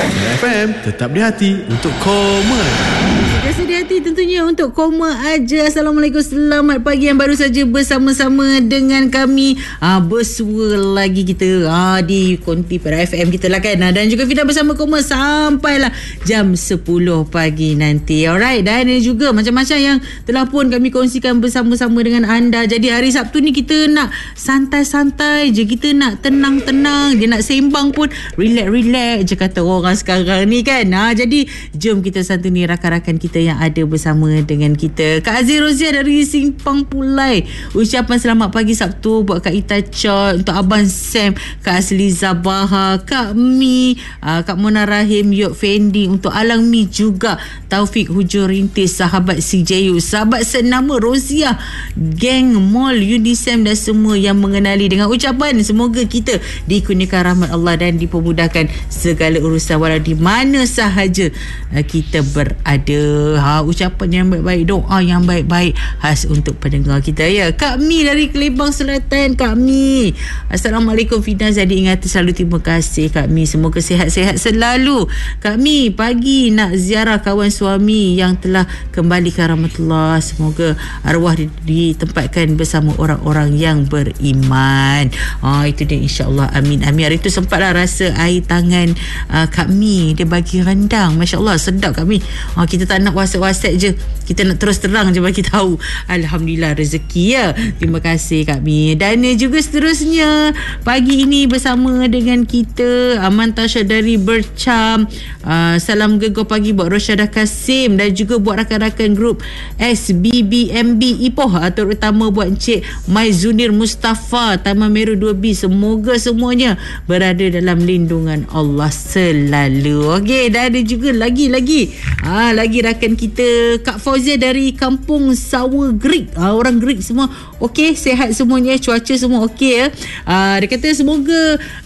FM tetap di hati untuk koma. Biasa di hati tentunya untuk koma aja. Assalamualaikum, selamat pagi yang baru saja bersama-sama dengan kami. Bersua lagi kita di Konti Pada FM kita lah kan. Dan juga Fida bersama koma sampailah jam 10 pagi nanti. Alright, dan juga macam-macam yang telah pun kami kongsikan bersama-sama dengan anda. Jadi hari Sabtu ni kita nak santai-santai je, kita nak tenang-tenang je, nak sembang pun relax-relax je kata orang sekarang ni kan. Jadi jom kita santuni rakan-rakan kita yang ada bersama dengan kita. Kak Aziz Rozia dari Simpang Pulai, ucapan selamat pagi Sabtu buat Kak Ita Chot, untuk Abang Sam, Kak Asli Zabaha, Kak Mi, Kak Mona Rahim, Yok Fendi, untuk Alang Mi juga, Taufik Hujur Rintis, sahabat CJU, sahabat senama Rozia, geng Mall Unisem dan semua yang mengenali, dengan ucapan semoga kita dikurniakan rahmat Allah dan dipermudahkan segala urusan walau di mana sahaja kita berada. Ucapan yang baik-baik, doa yang baik-baik khas untuk pendengar kita ya. Kak Mi dari Kelibang Selatan. Kak Mi, Assalamualaikum Fida, jadi ingat selalu, terima kasih Kak Mi, semoga sihat-sihat selalu. Kak Mi pagi nak ziarah kawan suami yang telah kembali ke rahmatullah, semoga arwah ditempatkan bersama orang-orang yang beriman. Itu dia, insyaAllah, amin amin. Hari tu sempatlah rasa air tangan Kak Mi, dia bagi rendang, Masya Allah sedap Kak Mi. Kita tak nak WhatsApp je, kita nak terus terang je bagi tahu. Alhamdulillah rezeki ya. Terima kasih Kak Mi. Dan juga seterusnya pagi ini bersama dengan kita Aman Tasha dari Bercam. Salam gegar pagi buat Rosyadah Kasim dan juga buat rakan-rakan grup SBBMB Ipoh, terutama buat Encik Maizunir Mustafa Taman Meru 2B. Semoga semuanya berada dalam lindungan Allah selalu. Okey, dan ada juga lagi rakan kita Kak Fauzia dari Kampung Sawa Greek. Orang Greek semua okey, sihat semuanya, cuaca semua okey ya. Dia kata semoga